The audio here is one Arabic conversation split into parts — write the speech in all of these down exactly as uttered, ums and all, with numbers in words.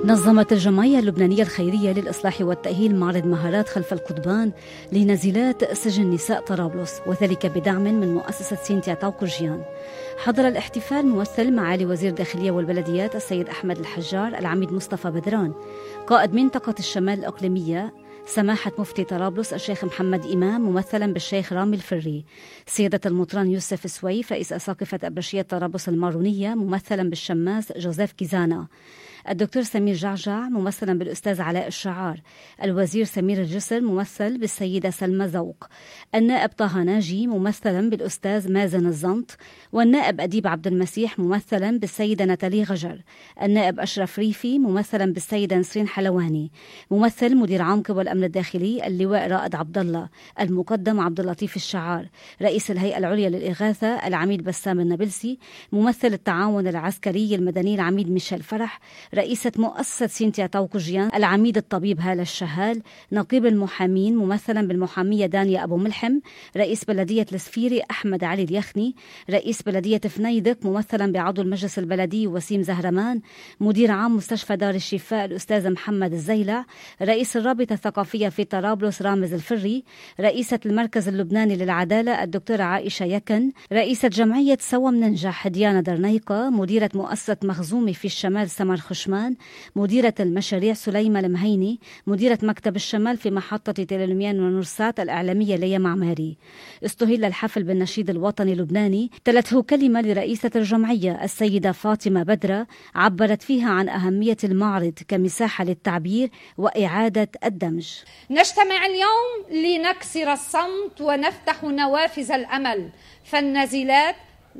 نظمت الجمعية اللبنانية الخيرية للإصلاح والتأهيل معرض مهارات خلف القضبان لنازلات سجن نساء طرابلس، وذلك بدعم من مؤسسة سينتيا طاوقجيان. حضر الاحتفال ممثل معالي وزير الداخلية والبلديات السيد أحمد الحجار، العميد مصطفى بدران، قائد منطقة الشمال الإقليمية سماحة مفتي طرابلس الشيخ محمد إمام ممثلا بالشيخ رامي الفري، سيادة المطران يوسف سويف رئيس أساقفة أبرشية طرابلس المارونية ممثلا بالشماس جوزيف كيزانا، الدكتور سمير جعجع ممثلا بالأستاذ علاء الشعار، الوزير سمير الجسر ممثل بالسيدة سلمى زوق، النائب طه ناجي ممثلا بالأستاذ مازن الزنط، والنائب أديب عبد المسيح ممثلا بالسيدة ناتالي غجر، النائب أشرف ريفي ممثلا بالسيدة نسرين حلواني، ممثل مدير عام قوى الأمن الداخلي اللواء رائد عبد الله، المقدم عبد اللطيف الشعار، رئيس الهيئة العليا للإغاثة العميد بسام النابلسي، ممثل التعاون العسكري المدني العميد ميشيل فرح، رئيسة مؤسسة سينتيا طاوقجيان العميد الطبيب هالة الشهال، نقيب المحامين ممثلا بالمحامية دانيا أبو ملحم، رئيس بلدية السفيري أحمد علي اليخني، رئيس بلدية فنيدق ممثلا بعضو المجلس البلدي وسيم زهرمان، مدير عام مستشفى دار الشفاء الأستاذ محمد الزيلع، رئيس الرابطة الثقافية في طرابلس رامز الفري، رئيسة المركز اللبناني للعدالة الدكتورة عائشة يكن، رئيسة جمعية سوا مننجح ديانا درنيقة، مديرة مؤسسة مخزومي في الشمال سمر خشمان، مديرة المشاريع سليمة المهيني، مديرة مكتب الشمال في محطة تيليلوميان ونورسات الإعلامية ليا معماري. استهل الحفل بالنشيد الوطني اللبناني، تلته كلمة لرئيسة الجمعية السيدة فاطمة بدرة عبرت فيها عن أهمية المعرض كمساحة للتعبير وإعادة الدمج. نجتمع اليوم لنكسر الصمت ونفتح نوافذ الأمل، فالنازلات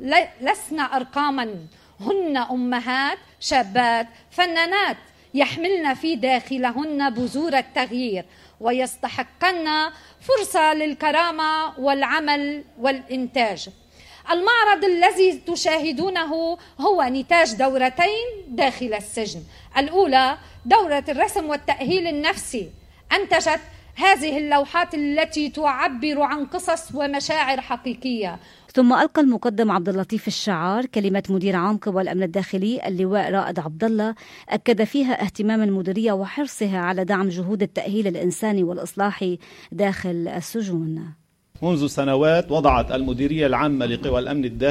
لسن أرقاما، هن أمهات شابات فنانات يحملن في داخلهن بذور التغيير، ويستحقن فرصة للكرامة والعمل والإنتاج. المعرض الذي تشاهدونه هو نتاج دورتين داخل السجن. الأولى دورة الرسم والتأهيل النفسي، أنتجت هذه اللوحات التي تعبر عن قصص ومشاعر حقيقية. ثم ألقى المقدم عبد اللطيف الشعار كلمة مدير عام قوى الأمن الداخلي اللواء رائد عبد الله، أكد فيها اهتمام المديرية وحرصها على دعم جهود التأهيل الإنساني والإصلاحي داخل السجون. منذ سنوات وضعت المديرية العامة لقوى الأمن الداخلي